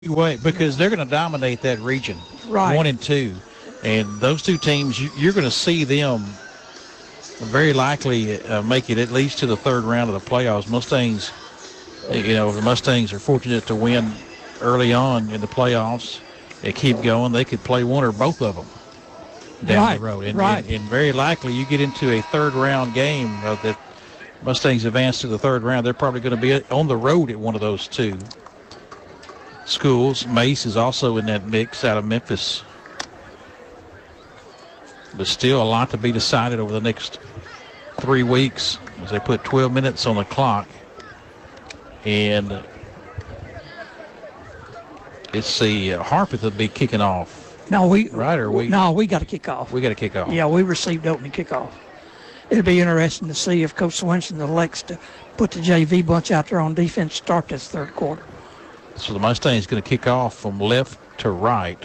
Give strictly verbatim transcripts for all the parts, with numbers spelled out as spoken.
way because they're going to dominate that region, Right. one and two, and those two teams you, you're going to see them very likely uh, make it at least to the third round of the playoffs. Mustangs, you know, the Mustangs are fortunate to win early on in the playoffs. They keep going; they could play one or both of them down Right, the road, and, right. and, and very likely you get into a third round game uh, that Mustangs advance to the third round. They're probably going to be on the road at one of those two schools. Mace is also in that mix out of Memphis. But still a lot to be decided over the next three weeks as they put twelve minutes on the clock. And it's the uh, Harpeth will be kicking off. No, we Right, or we- No, we got to kick off. We got to kick off. Yeah, we received opening kickoff. It'll be interesting to see if Coach Swenson elects to put the J V bunch out there on defense, start this third quarter. So the Mustangs going to kick off from left to right.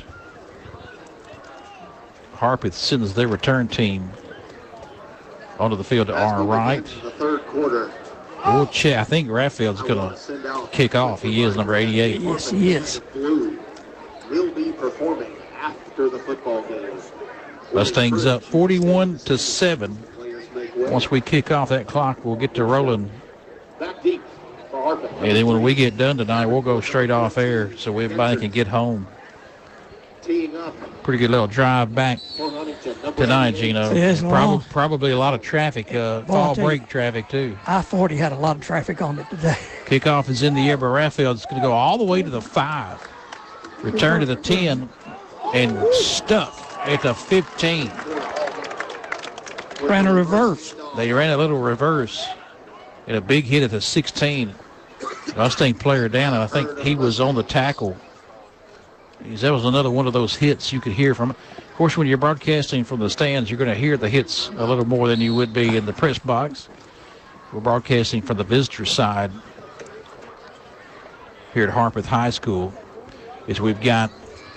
Harpeth sends their return team onto the field to our right. The third quarter. We'll check. I think Raffield's going to kick off. He is number eighty-eight. Yes, he is. Blue will be performing after the football game. Mustangs up forty-one to seven. Players make way. Once we kick off that clock, we'll get to rolling. Back deep for Harpeth. And then when we get done tonight, we'll go straight off air so everybody can get home. Teeing up Pretty good little drive back for Huntington. Number tonight, eighty-eight. Gino. Yes, long. Prob- probably a lot of traffic, uh, Boy, I'll fall tell you. break traffic, too. I forty had a lot of traffic on it today. Kickoff is in the air, but Raffield's going to go all the way to the five. Return to the ten and stuck at the fifteen. Ran a reverse. They ran a little reverse and a big hit at the sixteen. Mustang player down, and I think he was on the tackle. That was another one of those hits you could hear from. Of course, when you're broadcasting from the stands, you're going to hear the hits a little more than you would be in the press box. We're broadcasting from the visitor side here at Harpeth High School. As we've got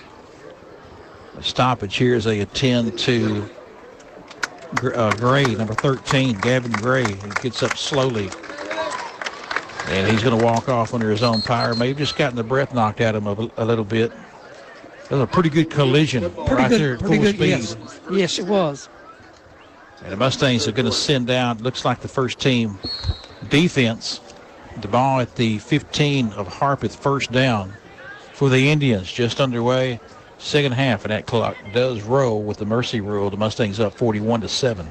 a stoppage here as they attend to uh, Gray, number thirteen, Gavin Gray. He gets up slowly, and he's going to walk off under his own power. Maybe just gotten the breath knocked out of him a, a little bit. That was a pretty good collision Pretty right good. there at Pretty full good. speed. Yes. Yes, it was. And the Mustangs are going to send out, looks like the first team defense. The ball at the fifteen of Harpeth, first down for the Indians. Just underway. Second half, and that clock does roll with the mercy rule. The Mustangs up forty-one to seven.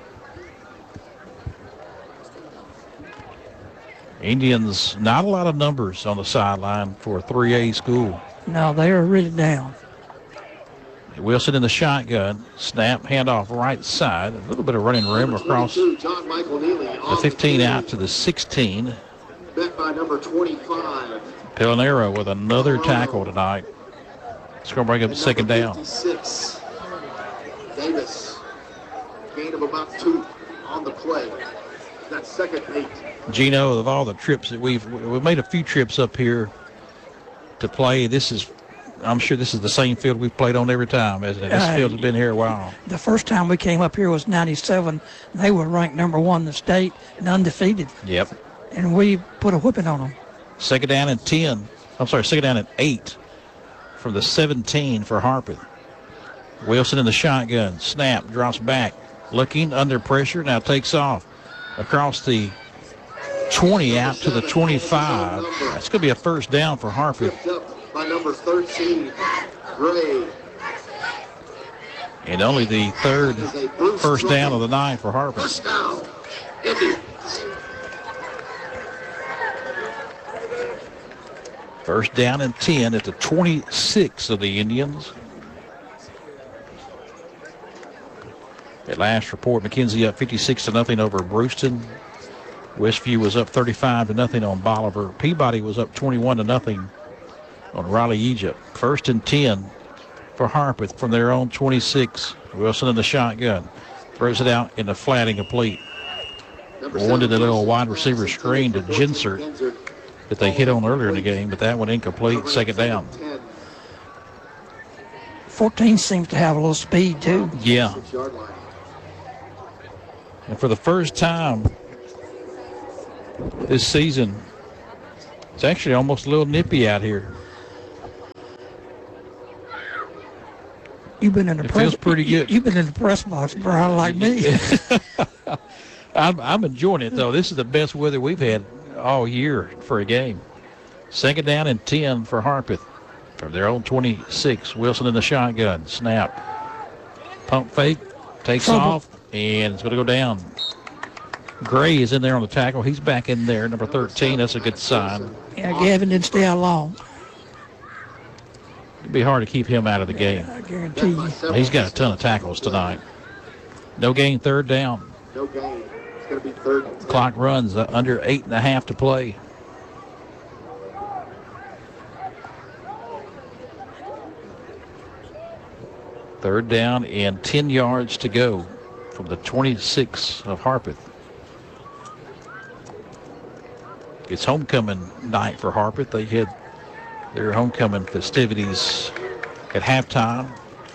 Indians, not a lot of numbers on the sideline for a three A school. No, they are really down. Wilson in the shotgun. Snap, handoff right side. A little bit of running room across twenty-two, John Michael Neely the on fifteen field. out to the sixteen. Bet by number twenty-five. Pelonero with another tackle tonight. It's going to bring up And second number down. fifty-six. Davis. Gain of about two on the play. That's second and eight. Gino, of all the trips that we've we've made a few trips up here to play. This is, I'm sure this is the same field we've played on every time, isn't it? This Uh, field has been here a while. The first time we came up here was ninety-seven. They were ranked number one in the state and undefeated, Yep. and we put a whipping on them. Second down and ten. I'm sorry, second down and eight from the seventeen for Harpeth. Wilson in the shotgun. Snap, drops back. Looking under pressure, now takes off across the twenty out to the twenty-five. That's going to be a first down for Harpeth. Picked up by number thirteen, Gray. And only the third Is a Bruce first down Drummond. of the night for Harpeth. First down. Indians. First down and ten at the twenty-six of the Indians. At last report, McKenzie up fifty-six to nothing over Brewston. Westview was up thirty-five to nothing on Bolivar. Peabody was up twenty-one to nothing on Raleigh, Egypt. First and ten for Harpeth from their own twenty-six. Wilson in the shotgun. Throws it out in the flat, incomplete. Number One to the seven, little wide receiver screen to Jinsert Gensert. that they hit on earlier in the game, but that one incomplete. Second down. ten, fourteen seems to have a little speed, too. Yeah. six-yard line. And for the first time this season, it's actually almost a little nippy out here. You've been in the It press. feels pretty good. You, have been in the press box, Brian, like me. I'm, I'm enjoying it, though. This is the best weather we've had all year for a game. Second down and ten for Harpeth. From their own twenty-six, Wilson in the shotgun. Snap. Pump fake. Takes Trouble. off, and it's going to go down. Gray is in there on the tackle. He's back in there, number thirteen. That's a good sign. Yeah, Gavin didn't stay out long. It'd be hard to keep him out of the game. I guarantee you. He's got a ton of tackles tonight. No gain, third down. No gain. It's going to be third and ten. Clock runs uh, under eight and a half to play. Third down and ten yards to go from the twenty-six of Harpeth. It's homecoming night for Harpeth. They had their homecoming festivities at halftime.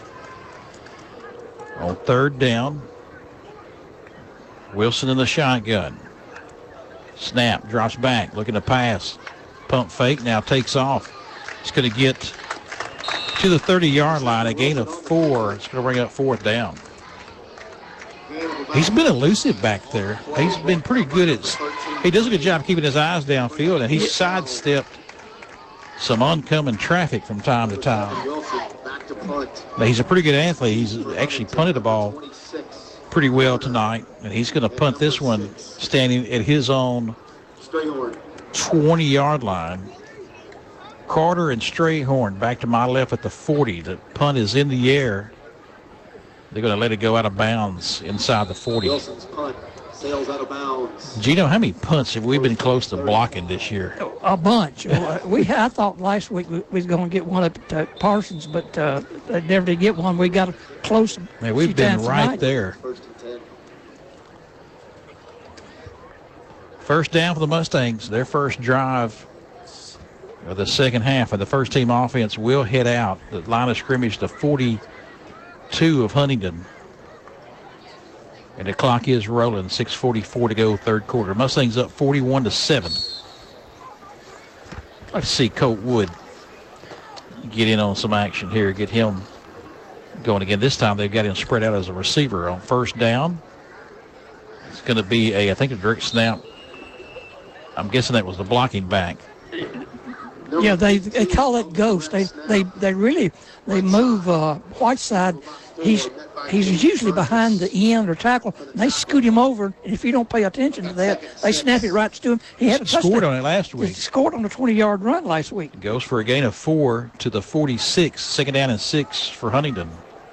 On third down, Wilson in the shotgun. Snap, drops back, looking to pass. Pump fake, now takes off. It's going to get to the thirty-yard line, a gain of four. It's going to bring up fourth down. He's been elusive back there. He's been pretty good at, he does a good job keeping his eyes downfield, and he's sidestepped some oncoming traffic from time to time. Wilson back to punt. Now, he's a pretty good athlete. He's actually punted the ball twenty-six. pretty well tonight, and he's going to punt this one standing at his own Strayhorn. twenty-yard line. Carter and Strayhorn back to my left at the forty. The punt is in the air. They're going to let it go out of bounds inside the forty. Wilson's punt sails out of bounds. Gino, how many punts have we been close to blocking this year? A bunch. Well, we I thought last week we, we was going to get one up at uh, Parsons, but uh, they never did get one. We got close. a Man, we've few been times right tonight. there. First and ten. First down for the Mustangs. Their first drive of the second half of the first team offense will head out. The line of scrimmage to forty-two of Huntington. And the clock is rolling. six forty-four to go, third quarter. Mustangs up forty-one to seven. Let's see Colt Wood get in on some action here. Get him going again. This time they've got him spread out as a receiver on first down. It's going to be a, I think, a direct snap. I'm guessing that was the blocking back. Yeah, they they call it ghost. They they they really they move uh, Whiteside. He's he's usually behind the end or tackle. And they scoot him over, and if you don't pay attention to that, they snap it right to him. He had a touchdown. Scored on it last He week. scored on a twenty-yard run last week. Goes for a gain of four to the forty-six. Second down and six for Huntington.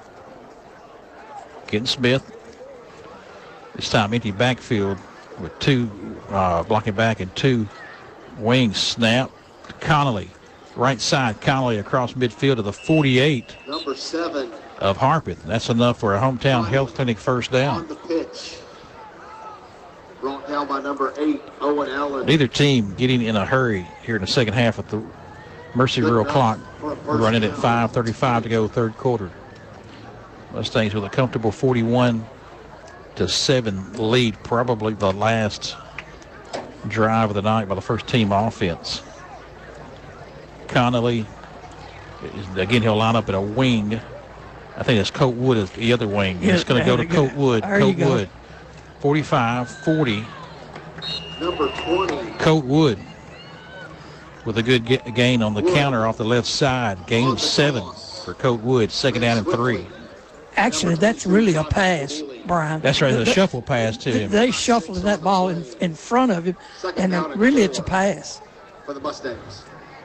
Kenton Smith. This time empty backfield with two uh, blocking back and two wings. Snap. Connolly. Right side. Connolly across midfield to the forty-eight Number seven of Harpeth. That's enough for a hometown health clinic first on down. the pitch. Brought down by number eight, Owen Allen. Neither team getting in a hurry here in the second half of the Mercy Good Rural enough clock. for a first We're running at down. five thirty-five to go, third quarter. Mustangs with a comfortable forty-one to seven lead, probably the last drive of the night by the first team offense. Connolly, again, he'll line up at a wing. I think it's Colt Wood is the other wing. Yeah, It's going to go to there you Colt go. Wood. There you Colt go. Wood. forty-five forty. Number twenty. Colt Wood with a good ga- gain on the counter off the left side. Gain of seven for Colt Wood. Second down and three. Actually, that's really a pass, Brian. That's right. The They- shuffle pass to him. They shuffled that ball in, in front of him, and it, really it's a pass. For the Mustangs.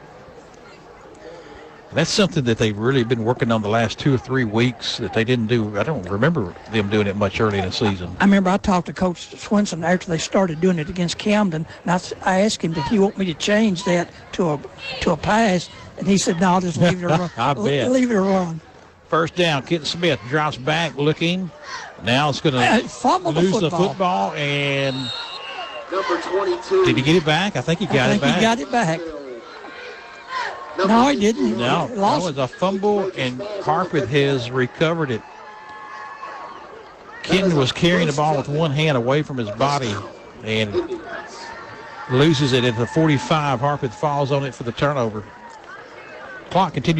That's something that they've really been working on the last two or three weeks that they didn't do. I don't remember them doing it much early in the season. I remember I talked to Coach Swinson after they started doing it against Camden, and I, s- I asked him, did he want me to change that to a to a pass? And he said, no, I'll just leave it alone. I bet. Leave it alone. First down, Kenton Smith drops back looking. Now it's going Uh, to fumble the lose the football. football. And Number twenty-two. did he get it back? I think he got I think it back. he got it back. Number No, he didn't. No, that Lost was a fumble, and Harpeth has recovered it. Kenton was carrying the ball with one hand away from his body and loses it at the forty-five. Harpeth falls on it for the turnover. Clock continues.